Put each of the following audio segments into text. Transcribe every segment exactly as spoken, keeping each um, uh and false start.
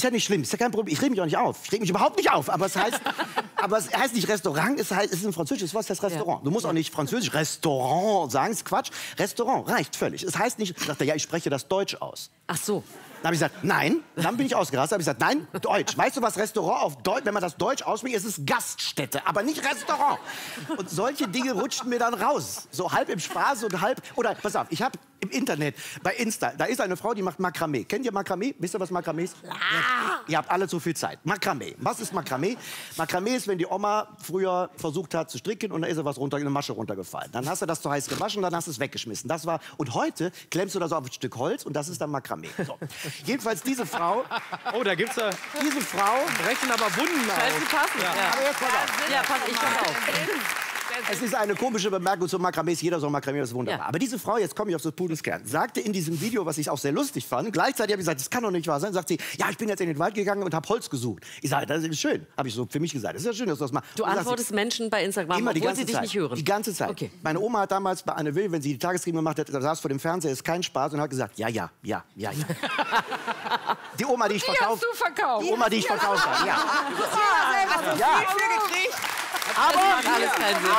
ja nicht schlimm, ist ja kein Problem. Ich reg mich auch nicht auf. Ich reg mich überhaupt nicht auf. Aber es heißt, aber es heißt nicht Restaurant, es, heißt, es ist ein französisches Wort, es heißt Restaurant. Ja. Du musst auch nicht französisch Restaurant sagen, das ist Quatsch. Restaurant reicht völlig. Es heißt nicht, sagt er, ja, ich spreche das Deutsch aus. Ach so. Dann habe ich gesagt, nein. Dann bin ich ausgerastet. Habe ich gesagt, nein, Deutsch. Weißt du, was Restaurant auf Deutsch, wenn man das Deutsch ausspricht, es ist Gaststätte, aber nicht Restaurant. Und solche Dinge rutschten mir dann raus. So halb im Spaß und halb... Oder, pass auf, ich habe im Internet, bei Insta, da ist eine Frau, die macht Makramee. Kennt ihr Makramee? Wisst ihr, was Makramee ist? Ja. Ihr habt alle zu viel Zeit. Makramee. Was ist Makramee? Makramee ist, wenn die Oma früher versucht hat zu stricken und da ist ihr was runter, eine Masche runtergefallen. Dann hast du das zu heiß gewaschen, dann hast du es weggeschmissen. Das war... Und heute klemmst du das auf ein Stück Holz und das ist dann Makramee. So. Jedenfalls diese Frau... Oh, da gibt's ja... Diese Frau... Brechen aber Wunden aus. Das passen. Ja. Ja. Aber jetzt pass auf. Ja, pass, ich pass auf. Es ist eine komische Bemerkung zum Makramee. Jeder soll Makramee, das ist wunderbar. Ja. Aber diese Frau, jetzt komme ich auf das Pudelskern, sagte in diesem Video, was ich auch sehr lustig fand, gleichzeitig habe ich gesagt, das kann doch nicht wahr sein, sagt sie, ja, ich bin jetzt in den Wald gegangen und habe Holz gesucht. Ich sage, das ist schön, habe ich so für mich gesagt. Das ist ja schön, dass du das machst. Du antwortest sie, Menschen bei Instagram, immer, obwohl sie dich Zeit, nicht hören. Die ganze Zeit. Okay. Meine Oma hat damals bei Anne Will, wenn sie die Tagesthemen gemacht hat, saß vor dem Fernseher, ist kein Spaß und hat gesagt, ja, ja, ja, ja, ja. Die Oma, die ich verkauft Die hast du verkauft. Die Oma, die ich verkauft habe, ja. Hast du Ja. viel für gekriegt? Aber, Alles kein Sinn.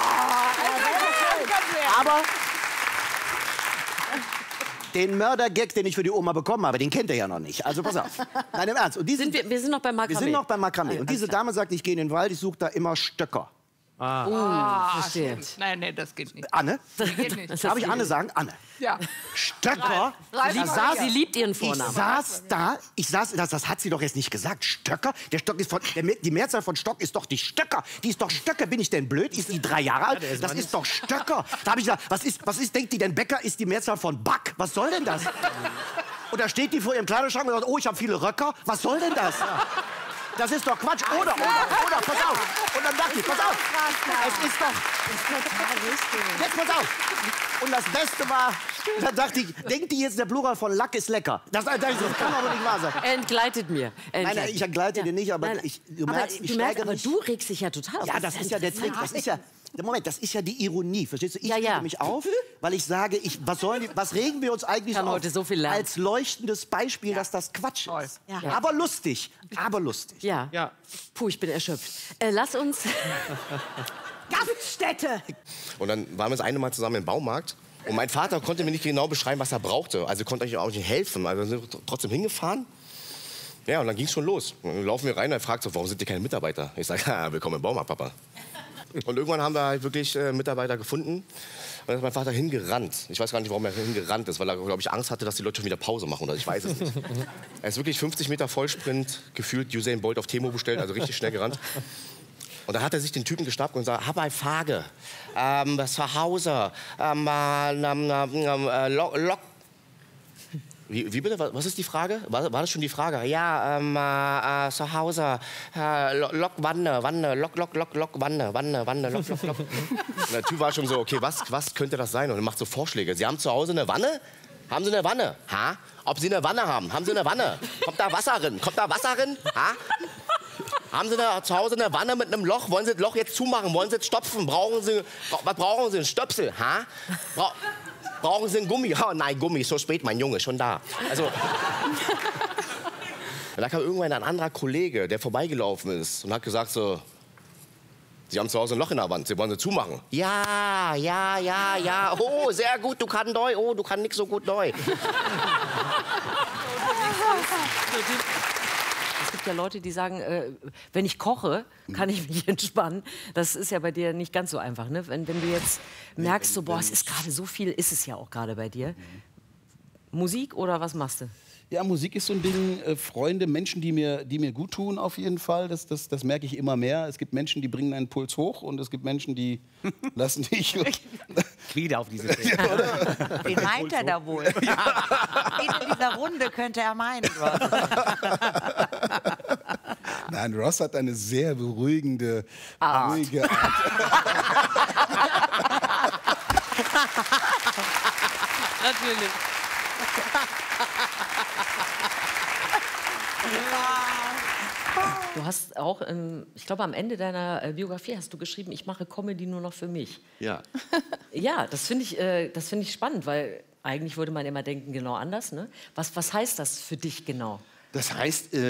aber, aber, den Mörder-Gag, den ich für die Oma bekommen habe, den kennt er ja noch nicht. Also pass auf. Nein, im Ernst. Und diese, Sind wir, wir sind noch beim Makramee. wir sind noch beim Makramee. Ah, Und diese klar. Dame sagt, ich gehe in den Wald, ich suche da immer Stöcker. Ah. Oh, verstehe. Nein, nein, das geht nicht. Anne? Geht nicht. Darf ich Anne sagen? Anne. Ja. Stöcker? Ralf Sie, Maria. saß, Sie liebt ihren ich Vornamen. saß da, ich saß, das, das hat sie doch jetzt nicht gesagt. Stöcker? Der Stock ist von, der, die Mehrzahl von Stock ist doch die Stöcker. Die ist doch Stöcker. Bin ich denn blöd? Ist die drei Jahre alt? Das ist doch Stöcker. Da habe ich gesagt, was ist, was ist, denkt die denn, Bäcker ist die Mehrzahl von Back? Was soll denn das? Und da steht die vor ihrem Kleiderschrank und sagt, oh, ich habe viele Röcker. Was soll denn das? Das ist doch Quatsch. Oder, oder, oder, pass auf. Und dann dachte ich, pass auf. Es ist doch... Jetzt pass auf. Und das Beste war, da dachte ich, denkt die jetzt, der Plural von Lack ist lecker. Das, das, das kann aber nicht wahr sein. Er entgleitet mir. Er Nein, nein, entgleitet. ich entgleite Ja. dir nicht, aber Nein, ich, du aber merkst, ich du merkst, steigere aber mich. du regst dich ja total auf. Ja, das ist ja der Trick. Das ist ja... Moment, das ist ja die Ironie, verstehst du? Ich Ja, ja. rege mich auf, weil ich sage, ich, was, sollen die, was regen wir uns eigentlich Kann auf? heute so viel lernen. Als leuchtendes Beispiel, dass das Quatsch Toll. ist. Ja. Aber lustig, aber lustig. Ja. Ja. Puh, ich bin erschöpft. Äh, lass uns... Gaststätte. Und dann waren wir das eine Mal zusammen im Baumarkt. Und mein Vater konnte mir nicht genau beschreiben, was er brauchte. Also konnte ich auch nicht helfen. Also sind wir trotzdem hingefahren. Ja, und dann ging es schon los. Und dann laufen wir rein und er fragt so, warum sind hier keine Mitarbeiter? Ich sage, ja, willkommen im Baumarkt, Papa. Und irgendwann haben wir halt wirklich äh, Mitarbeiter gefunden. Und dann ist mein Vater hingerannt. Ich weiß gar nicht, warum er hingerannt ist, weil er, glaube ich, Angst hatte, dass die Leute schon wieder Pause machen. Oder ich weiß es nicht. Er ist wirklich fünfzig Meter Vollsprint, gefühlt Usain Bolt auf Temo bestellt, also richtig schnell gerannt. Und dann hat er sich den Typen geschnappt und gesagt, hab ein Frage, ähm, zu Hause, ähm, ähm, ähm, äh, Lok, Lok. Wie, wie bitte? Was ist die Frage? War, war das schon die Frage? Ja, ähm, äh, zu Hause, äh, Lok, Wanne, Wanne, Lok, Lok, Lok, Lok, Wanne, Wanne, Wanne, Lok, Lok, Lok. Und der Typ war schon so, okay, was, was könnte das sein? Und er macht so Vorschläge. Sie haben zu Hause eine Wanne? Haben Sie eine Wanne? Ha? Ob Sie eine Wanne haben? Haben Sie eine Wanne? Kommt da Wasser rein? Kommt da Wasser rein? Ha? Haben Sie eine, zu Hause eine Wanne mit einem Loch? Wollen Sie das Loch jetzt zumachen? Wollen Sie es stopfen? Brauchen Sie, was brauchen Sie? Ein Stöpsel? Ha? Bra brauchen Sie einen Gummi? Oh, nein, Gummi, ist so spät, mein Junge, schon da. Also, da kam irgendwann ein anderer Kollege, der vorbeigelaufen ist und hat gesagt so, Sie haben zu Hause ein Loch in der Wand, Sie wollen sie zumachen. Ja, ja, ja, ja. Oh, sehr gut, du kannst Deu. Oh, du kannst nicht so gut Deu. Es gibt ja Leute, die sagen, äh, wenn ich koche, kann ich mich entspannen. Das ist ja bei dir nicht ganz so einfach, ne? Wenn, wenn du jetzt merkst, so, boah, es ist gerade so viel, ist es ja auch gerade bei dir. Musik oder was machst du? Ja, Musik ist so ein Ding, äh, Freunde, Menschen, die mir, die mir gut tun auf jeden Fall. Das, das, das merke ich immer mehr. Es gibt Menschen, die bringen einen Puls hoch und es gibt Menschen, die lassen dich... Wieder auf diese Thema. Wen meint er da wohl? In dieser Runde könnte er meinen. Nein, Ross hat eine sehr beruhigende, Art. ruhige Art. Natürlich. Du hast auch, ähm, ich glaube, am Ende deiner äh, Biografie hast du geschrieben, ich mache Comedy nur noch für mich. Ja. Ja, das finde ich, äh, das finde ich spannend, weil eigentlich würde man immer denken, genau anders. Ne? Was, was heißt das für dich genau? Das heißt, äh